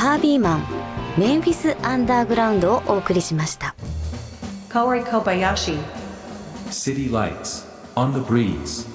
ハービーマンメンフィスアンダーグラウンドをお送りしました。 Kaori Kobayashi City Lights on the Breeze。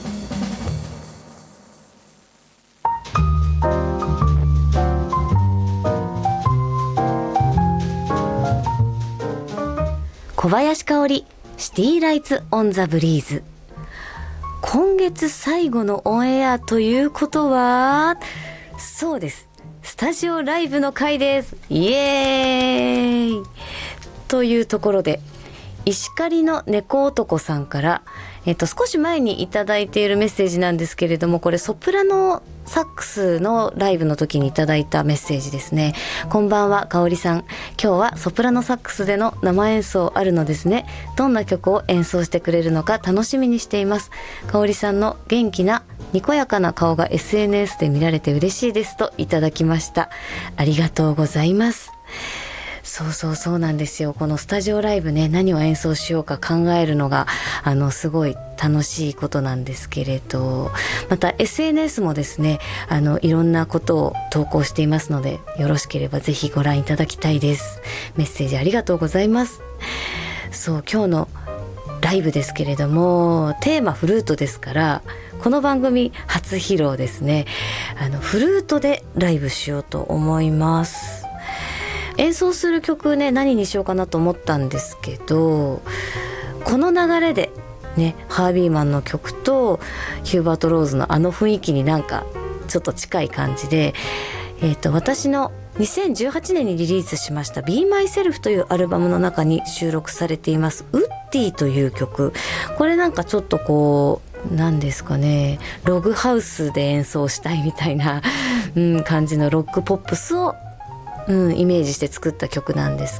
小林香織シティライツオンザブリーズ。今月最後のオンエアということは、そうです、スタジオライブの回です。イエーイというところで、石狩の猫男さんから、少し前にいただいているメッセージなんですけれども、これソプラノサックスのライブの時にいただいたメッセージですね。こんばんは、香織さん。今日はソプラノサックスでの生演奏あるのですね。どんな曲を演奏してくれるのか楽しみにしています。香織さんの元気なにこやかな顔が SNS で見られて嬉しいですといただきました。ありがとうございます。そうなんですよ。このスタジオライブね、何を演奏しようか考えるのがすごい楽しいことなんですけれど、また SNS もですね、いろんなことを投稿していますので、よろしければぜひご覧いただきたいです。メッセージありがとうございます。今日のライブですけれども、テーマフルートですから、この番組初披露ですね。フルートでライブしようと思います。演奏する曲ね、何にしようかなと思ったんですけど、この流れでね、ハービーマンの曲とヒューバート・ローズの雰囲気になんかちょっと近い感じで、私の2018年にリリースしました「Be Myself」というアルバムの中に収録されています「ウッディ」という曲。これなんかちょっとこうなんですかね、ログハウスで演奏したいみたいな、感じのロックポップスをイメージして作った曲なんです